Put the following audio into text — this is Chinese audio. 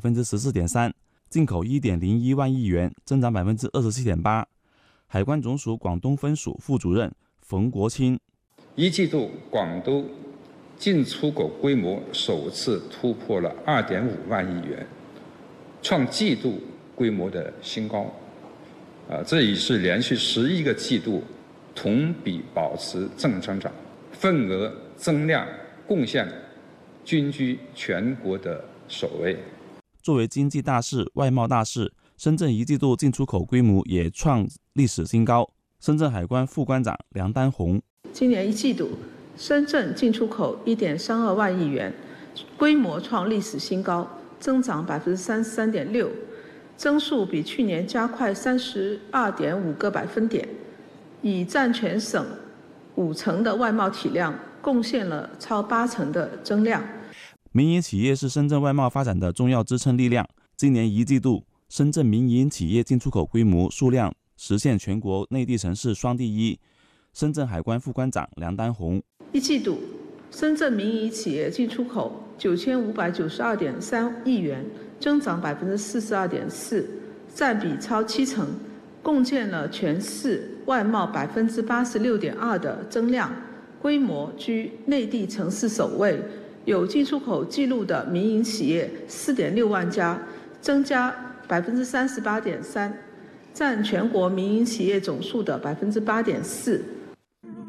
14.3%，进口1.01万亿元，增长27.8%。海关总署广东分署副主任冯国清， 一季度广东进出口规模首次突破了2.5万亿元，创季度规模的新高。这已是连续11个季度同比保持正增长，份额增量贡献均居全国的首位。 作为经济大市、外贸大市，深圳一季度进出口规模也创历史新高。深圳海关副关长梁丹红， 今年一季度，深圳进出口1.32万亿元，规模创历史新高，增长33.6%，增速比去年加快32.5个百分点，已占全省50%的外贸体量，贡献了超80%的增量。 民营企业是深圳外贸发展的重要支撑力量。今年一季度，深圳民营企业进出口规模数量实现全国内地城市双第一。深圳海关副关长梁丹红， 一季度，深圳民营企业进出口9592.3亿元，增长42.4%，占比超70%，贡献了全市外贸86.2%的增量，规模居内地城市首位。有进出口记录的民营企业4.6万家，增加38.3%，占全国民营企业总数的8.4%。